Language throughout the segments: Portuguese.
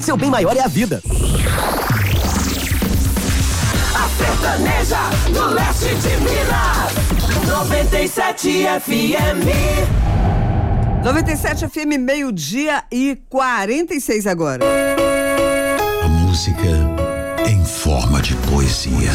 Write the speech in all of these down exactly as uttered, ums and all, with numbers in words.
Seu bem maior é a vida. A sertaneja do leste de Minas, noventa e sete F M. noventa e sete F M, meio-dia e quarenta e seis agora. A música em forma de poesia.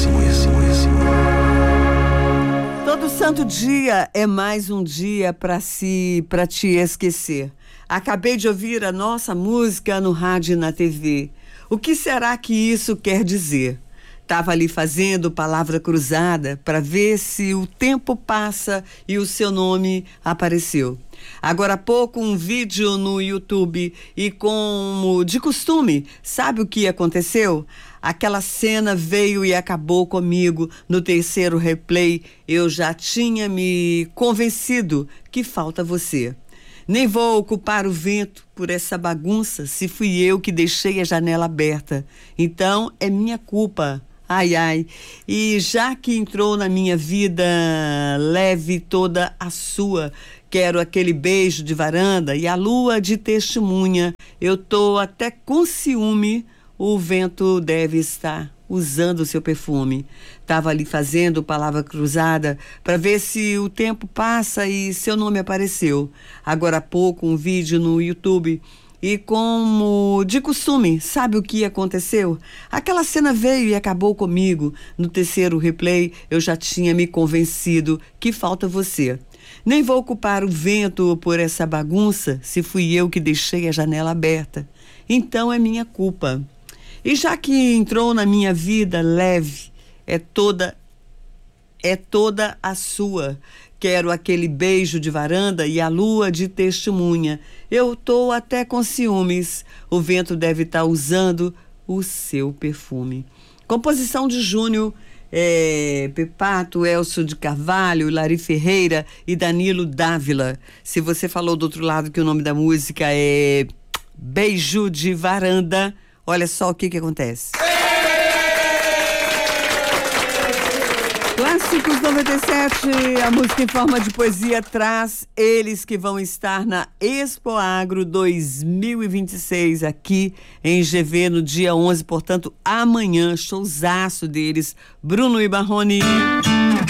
Todo santo dia é mais um dia para se, para te esquecer. Acabei de ouvir a nossa música no rádio e na T V. O que será que isso quer dizer? Estava ali fazendo palavra cruzada para ver se o tempo passa e o seu nome apareceu. Agora há pouco um vídeo no YouTube e, como de costume, sabe o que aconteceu? Aquela cena veio e acabou comigo. No terceiro replay eu já tinha me convencido que falta você. Nem vou ocupar o vento por essa bagunça se fui eu que deixei a janela aberta. Então é minha culpa. Ai, ai. E já que entrou na minha vida, leve toda a sua. Quero aquele beijo de varanda e a lua de testemunha. Eu tô até com ciúme. O vento deve estar usando o seu perfume. Tava ali fazendo palavra cruzada para ver se o tempo passa e seu nome apareceu. Agora há pouco um vídeo no YouTube e, como de costume, sabe o que aconteceu? Aquela cena veio e acabou comigo. No terceiro replay eu já tinha me convencido que falta você. Nem vou ocupar o vento por essa bagunça se fui eu que deixei a janela aberta. Então é minha culpa. E já que entrou na minha vida leve, é toda, é toda a sua. Quero aquele beijo de varanda e a lua de testemunha. Eu tô até com ciúmes. O vento deve estar usando o seu perfume. Composição de Júnior, é, Pepato, Elcio de Carvalho, Lari Ferreira e Danilo Dávila. Se você falou do outro lado que o nome da música é Beijo de Varanda, olha só o que que acontece. Clássicos noventa e sete, a música em forma de poesia traz eles que vão estar na Expo Agro dois mil e vinte e seis aqui em G V no dia onze, portanto amanhã, showzaço deles, Bruno e Marrone.